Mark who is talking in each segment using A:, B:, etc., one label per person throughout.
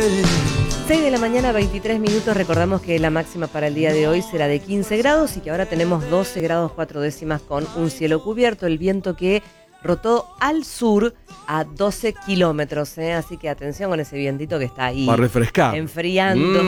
A: 6 de la mañana, 23 minutos. Recordamos que la máxima para el día de hoy será de 15 grados y que ahora tenemos 12 grados 4 décimas con un cielo cubierto. El viento que rotó al sur a 12 kilómetros, así que atención con ese vientito que está ahí.
B: Va a refrescar.
A: Enfriando.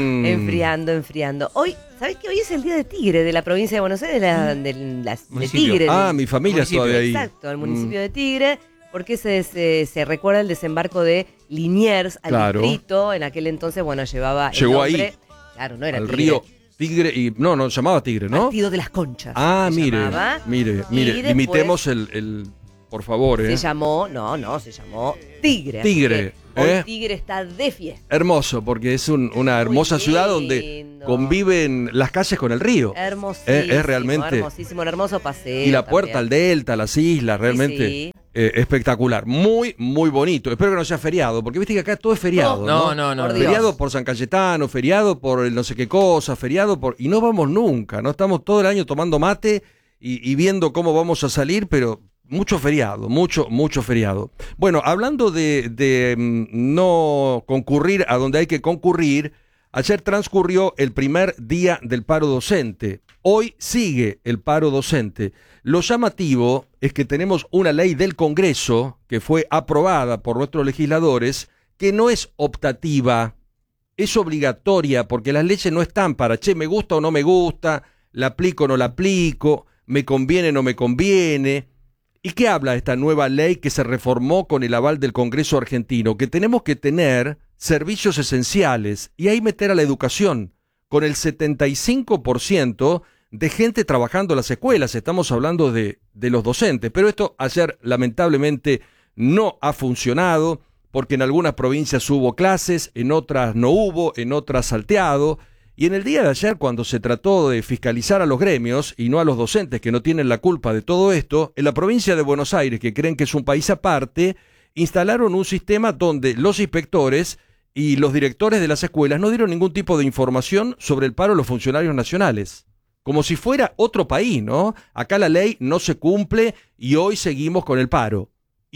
A: Hoy, ¿sabés que hoy es el día de Tigre de la provincia de Buenos Aires? De Tigre.
B: Mi familia es todavía ahí.
A: Exacto, el municipio de Tigre. Porque se recuerda el desembarco de Liniers al distrito. En aquel entonces, llevaba el
B: Llegó
A: nombre.
B: ahí.
A: Claro, no era
B: al
A: Tigre.
B: río Tigre y no llamaba Tigre, ¿no?
A: Partido de las Conchas.
B: Mire, imitemos el por favor,
A: Se llamó Tigre.
B: Tigre.
A: Hoy Tigre está de fiesta.
B: Hermoso, porque es una hermosa ciudad donde conviven las calles con el río.
A: Hermosísimo.
B: Es realmente
A: hermosísimo, un hermoso paseo.
B: Y la puerta al delta, las islas, realmente.
A: Sí.
B: Espectacular, muy, muy bonito. Espero que no sea feriado, porque viste que acá todo es feriado.
C: No.
B: Feriado por San Cayetano, feriado por el no sé qué cosa, feriado por... Y no vamos nunca, ¿no? Estamos todo el año tomando mate y viendo cómo vamos a salir, pero mucho feriado, mucho feriado. Bueno, hablando de no concurrir a donde hay que concurrir, ayer transcurrió el primer día del paro docente. Hoy sigue el paro docente. Lo llamativo es que tenemos una ley del Congreso que fue aprobada por nuestros legisladores que no es optativa, es obligatoria, porque las leyes no están para, me gusta o no me gusta, la aplico o no la aplico, me conviene o no me conviene. ¿Y qué habla esta nueva ley que se reformó con el aval del Congreso argentino? Que tenemos que tener servicios esenciales y ahí meter a la educación con el 75% de gente trabajando en las escuelas. Estamos hablando de los docentes, pero esto ayer lamentablemente no ha funcionado porque en algunas provincias hubo clases, en otras no hubo, en otras salteado. Y en el día de ayer, cuando se trató de fiscalizar a los gremios y no a los docentes que no tienen la culpa de todo esto, en la provincia de Buenos Aires, que creen que es un país aparte, instalaron un sistema donde los inspectores y los directores de las escuelas no dieron ningún tipo de información sobre el paro de los funcionarios nacionales. Como si fuera otro país, ¿no? Acá la ley no se cumple y hoy seguimos con el paro.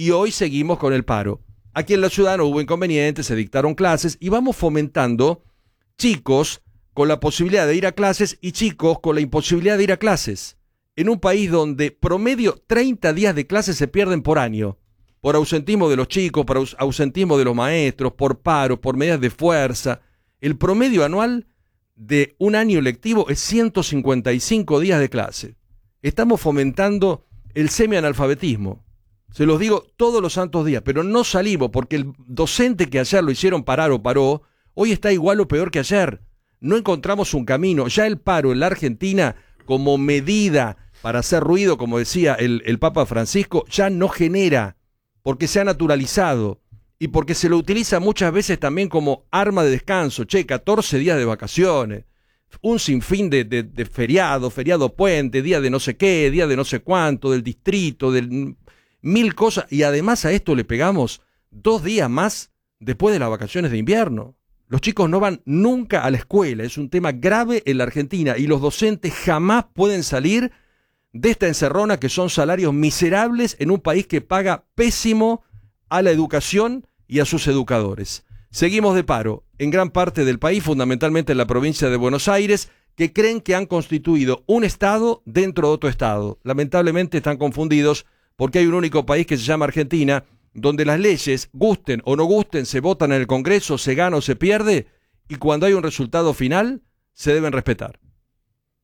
B: Aquí en la ciudad no hubo inconvenientes, se dictaron clases y vamos fomentando chicos con la posibilidad de ir a clases y chicos con la imposibilidad de ir a clases. En un país donde promedio 30 días de clases se pierden por año. Por ausentismo de los chicos, por ausentismo de los maestros, por paro, por medidas de fuerza. El promedio anual de un año lectivo es 155 días de clase. Estamos fomentando el semianalfabetismo. Se los digo todos los santos días, pero no salimos porque el docente que ayer lo hicieron parar o paró, hoy está igual o peor que ayer. No encontramos un camino. Ya el paro en la Argentina, como medida para hacer ruido, como decía el Papa Francisco, ya no genera, porque se ha naturalizado y porque se lo utiliza muchas veces también como arma de descanso. 14 días de vacaciones, un sinfín de feriado puente, día de no sé qué, día de no sé cuánto, del distrito, de mil cosas. Y además a esto le pegamos 2 días más después de las vacaciones de invierno. Los chicos no van nunca a la escuela, es un tema grave en la Argentina y los docentes jamás pueden salir de esta encerrona que son salarios miserables en un país que paga pésimo a la educación y a sus educadores. Seguimos de paro en gran parte del país, fundamentalmente en la provincia de Buenos Aires, que creen que han constituido un estado dentro de otro estado. Lamentablemente están confundidos porque hay un único país que se llama Argentina, donde las leyes, gusten o no gusten, se votan en el Congreso, se gana o se pierde, y cuando hay un resultado final, se deben respetar.